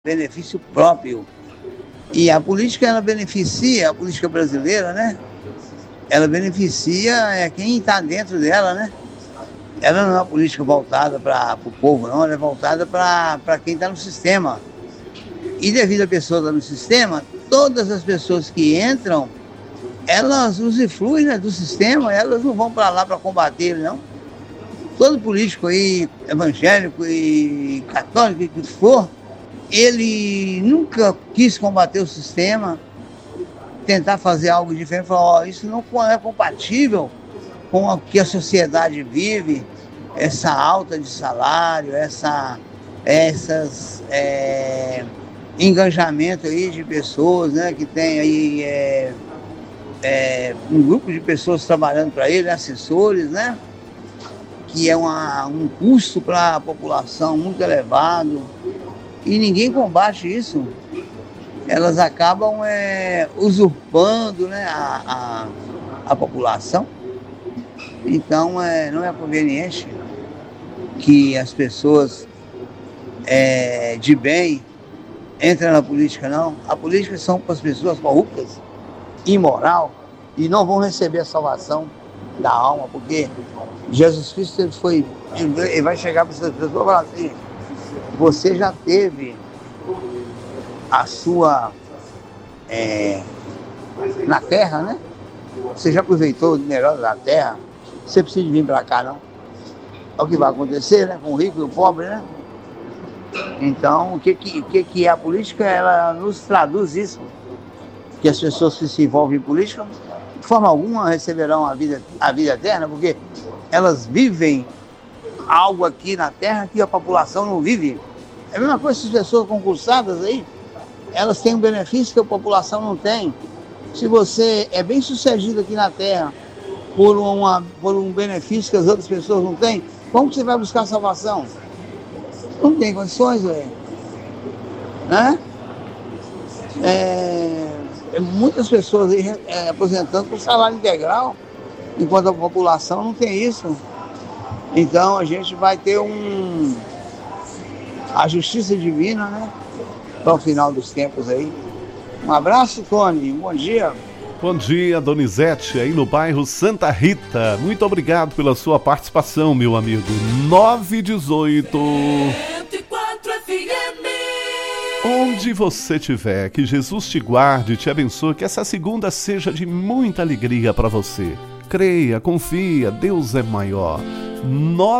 benefício próprio. E a política, ela beneficia, a política brasileira, né? Ela beneficia quem está dentro dela, né? Ela não é uma política voltada para o povo, não. Ela é voltada para quem está no sistema. E devido a pessoa estar no sistema, todas as pessoas que entram, elas usufruem, né, do sistema, elas não vão para lá para combater ele, não. Todo político aí, evangélico e católico, que for, ele nunca quis combater o sistema, tentar fazer algo diferente, falar, isso não é compatível com o que a sociedade vive, essa alta de salário, engajamento aí de pessoas, né, que tem aí um grupo de pessoas trabalhando para ele, assessores, né, que é um custo para a população muito elevado, e ninguém combate isso. Elas acabam usurpando, né, a população. Então não é conveniente que as pessoas de bem entrem na política, não. A política são para as pessoas corruptas, imoral, e não vão receber a salvação da alma, porque Jesus Cristo ele vai chegar para essas pessoas e falar assim: você já teve a sua na terra, né? Você já aproveitou o melhor da terra, você precisa vir para cá, não? É o que vai acontecer, né? Com o rico e o pobre, né? Então, o que é a política? Ela nos traduz isso, que as pessoas que se envolvem em política, de forma alguma, receberão a vida eterna, porque elas vivem algo aqui na terra que a população não vive. É a mesma coisa essas pessoas concursadas aí, elas têm um benefício que a população não tem. Se você é bem sucedido aqui na terra por um benefício que as outras pessoas não têm, como você vai buscar salvação? Não tem condições, né? Muitas pessoas aí aposentando por salário integral, enquanto a população não tem isso. Então a gente vai ter a justiça divina, né? Para o final dos tempos aí. Um abraço, Tony. Bom dia. Bom dia, Donizete, aí no bairro Santa Rita. Muito obrigado pela sua participação, meu amigo. 918. Onde você estiver, que Jesus te guarde e te abençoe, que essa segunda seja de muita alegria para você. Creia, confia, Deus é maior.